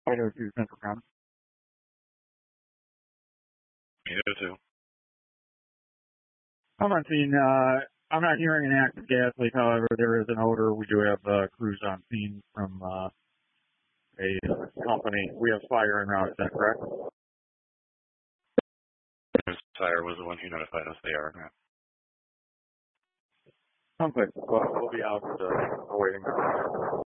502 Central County. Me too. I'm not seeing, I'm not hearing an active gas leak. However, there is an odor. We do have crews on scene from a company. We have fire en route. Is that correct? Fire was the one who notified us they are now. Okay. Well, we'll be out awaiting.